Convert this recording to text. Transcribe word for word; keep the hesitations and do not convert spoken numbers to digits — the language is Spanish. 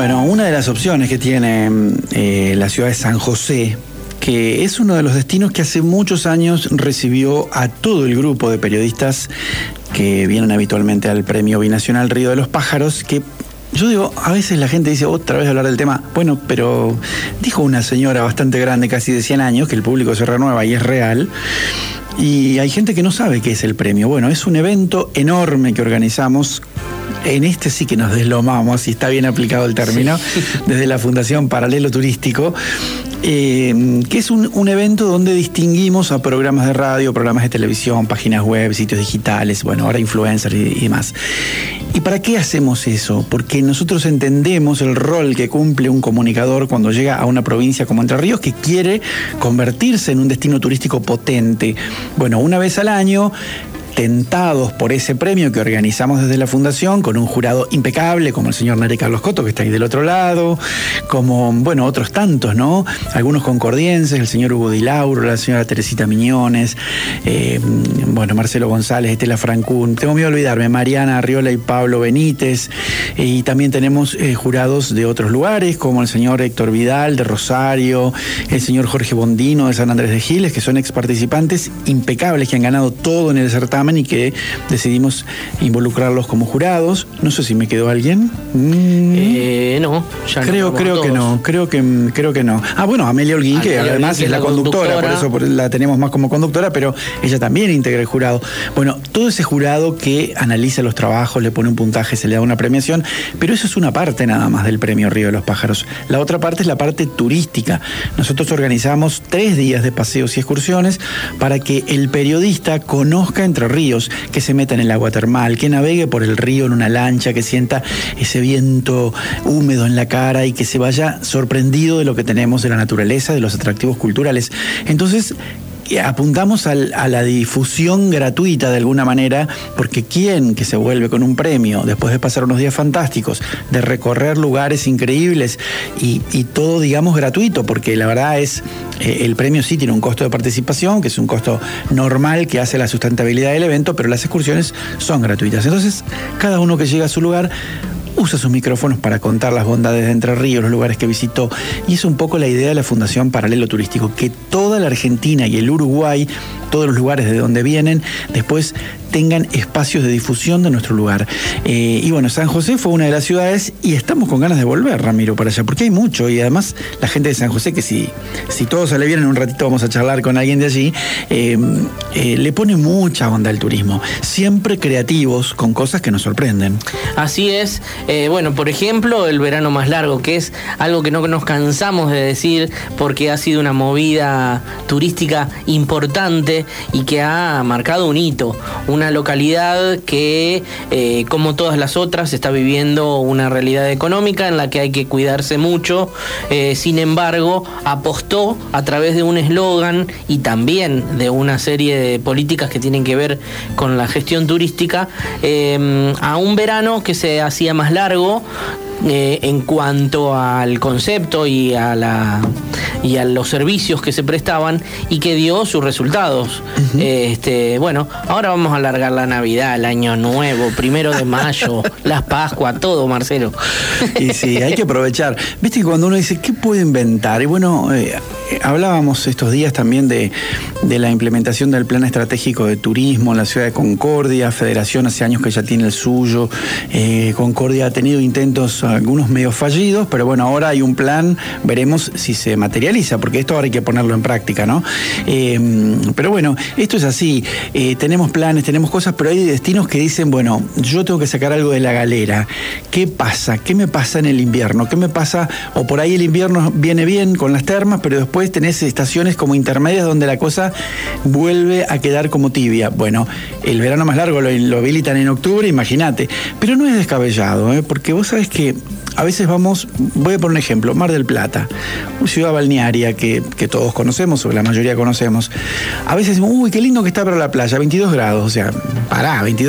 Bueno, una de las opciones que tiene eh, la ciudad de San José, que es uno de los destinos que hace muchos años recibió a todo el grupo de periodistas que vienen habitualmente al Premio Binacional Río de los Pájaros, que yo digo, a veces la gente dice otra vez hablar del tema. Bueno, pero dijo una señora bastante grande, casi de cien años, que el público se renueva y es real. Y hay gente que no sabe qué es el premio. Bueno, es un evento enorme que organizamos. En este sí que nos deslomamos, y está bien aplicado el término, sí. Desde la Fundación Paralelo Turístico, eh, que es un, un evento donde distinguimos a programas de radio, programas de televisión, páginas web, sitios digitales, bueno, ahora influencers y, y demás. ¿Y para qué hacemos eso? Porque nosotros entendemos el rol que cumple un comunicador cuando llega a una provincia como Entre Ríos, que quiere convertirse en un destino turístico potente. Bueno, una vez al año, tentados por ese premio que organizamos desde la Fundación, con un jurado impecable, como el señor Nere Carlos Coto, que está ahí del otro lado, como, bueno, otros tantos, ¿no? Algunos concordienses, el señor Hugo Di Lauro, la señora Teresita Miñones, eh, bueno, Marcelo González, Estela Francún, tengo miedo de olvidarme, Mariana Arriola y Pablo Benítez, eh, y también tenemos eh, jurados de otros lugares, como el señor Héctor Vidal, de Rosario, el señor Jorge Bondino, de San Andrés de Giles, que son ex participantes impecables, que han ganado todo en el certamen, y que decidimos involucrarlos como jurados. No sé si me quedó alguien. Mm. Eh, no, ya creo, no. Creo que no, creo que, creo que no. Ah, bueno, Amelia Holguín, que además es la conductora, conductora, por eso la tenemos más como conductora, pero ella también integra el jurado. Bueno, todo ese jurado que analiza los trabajos, le pone un puntaje, se le da una premiación, pero eso es una parte nada más del Premio Río de los Pájaros. La otra parte es la parte turística. Nosotros organizamos tres días de paseos y excursiones para que el periodista conozca Entre Ríos, que se meta en el agua termal, que navegue por el río en una lancha, que sienta ese viento húmedo en la cara y que se vaya sorprendido de lo que tenemos de la naturaleza, de los atractivos culturales. Entonces, apuntamos al, a la difusión gratuita de alguna manera, porque ¿quién que se vuelve con un premio después de pasar unos días fantásticos, de recorrer lugares increíbles y, y todo, digamos, gratuito? Porque la verdad es, eh, el premio sí tiene un costo de participación, que es un costo normal que hace la sustentabilidad del evento, pero las excursiones son gratuitas. Entonces, cada uno que llega a su lugar usa sus micrófonos para contar las bondades de Entre Ríos, los lugares que visitó, y es un poco la idea de la Fundación Paralelo Turístico, que toda la Argentina y el Uruguay, todos los lugares de donde vienen, después tengan espacios de difusión de nuestro lugar. Eh, y bueno, San José fue una de las ciudades y estamos con ganas de volver, Ramiro, para allá, porque hay mucho, y además la gente de San José, que si, si todo sale bien, en un ratito vamos a charlar con alguien de allí, eh, eh, le pone mucha onda al turismo, siempre creativos, con cosas que nos sorprenden. Así es. Eh, bueno, por ejemplo, el verano más largo, que es algo que no nos cansamos de decir porque ha sido una movida turística importante y que ha marcado un hito. Una localidad que, eh, como todas las otras, está viviendo una realidad económica en la que hay que cuidarse mucho. Eh, sin embargo, apostó a través de un eslogan y también de una serie de políticas que tienen que ver con la gestión turística, eh, a un verano que se hacía más largo eh, en cuanto al concepto y a la y a los servicios que se prestaban, y que dio sus resultados. Uh-huh. eh, este, bueno, ahora vamos a alargar la Navidad, el Año Nuevo, primero de mayo, las Pascuas, todo, Marcelo. Y sí, hay que aprovechar. Viste que cuando uno dice, ¿qué puedo inventar? Y bueno, eh, hablábamos estos días también de, de la implementación del Plan Estratégico de Turismo en la ciudad de Concordia. Federación hace años que ya tiene el suyo. Eh, Concordia ha tenido intentos, algunos medio fallidos, pero bueno, ahora hay un plan, veremos si se materializa, porque esto ahora hay que ponerlo en práctica, ¿no? Eh, pero bueno, esto es así, eh, tenemos planes, tenemos cosas, pero hay destinos que dicen, bueno, yo tengo que sacar algo de la galera. ¿Qué pasa? ¿Qué me pasa en el invierno? ¿Qué me pasa? O por ahí el invierno viene bien con las termas, pero después tenés estaciones como intermedias donde la cosa vuelve a quedar como tibia. Bueno, el verano más largo lo, lo habilitan en octubre, imagínate. Pero no es descabellado, ¿eh? Porque vos sabés que a veces vamos, voy a poner un ejemplo, Mar del Plata, una ciudad balnearia que, que todos conocemos, o la mayoría conocemos. A veces decimos, uy, qué lindo que está para la playa, veintidós grados, o sea, pará, veintidós